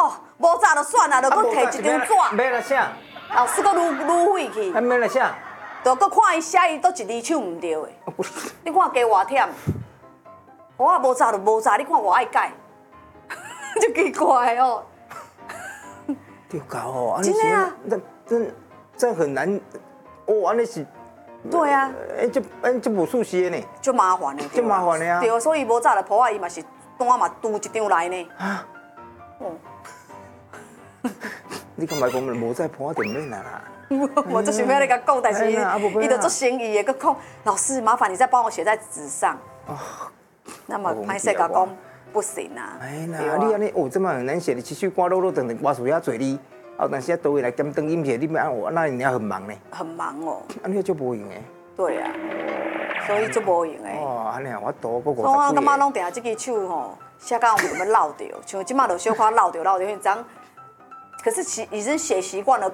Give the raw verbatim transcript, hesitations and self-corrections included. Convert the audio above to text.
哦，无早就算啦，就搁摕一张纸， 买了啥？ 老师搁愈愈废去， 还买了啥？ 就搁看伊写伊倒一字唱唔对的，你看加偌忝，我无早就无早，你看我爱改，就奇怪哦。 丢搞哦， 真的啊， 那这这很难，哦，安尼是。 对啊， 哎，就哎就无熟悉呢， 就麻烦的， 就麻烦的啊。 对，所以无早就婆仔伊嘛是单嘛拄一张来呢。啊。哦。 你干嘛讲无在婆仔店面啦？ 我就想要你甲讲，但是伊就做生意的，佮讲老师麻烦你再帮我写在纸上。哦。那么歹势甲讲不行啊。 哎呀，你安尼哦，这么很难写的，其实歌落落等等，我属下嘴里。哦，但是倒回来兼当音写，你们按我那你要很忙呢。 很忙哦。 安尼就无用诶。 对啊，所以就无用诶。 哦，安尼啊，我多个五十所以我感觉拢定这支手吼，写到有没落掉，像即马就小可落掉落掉，因为这样，可是其已经写习惯了。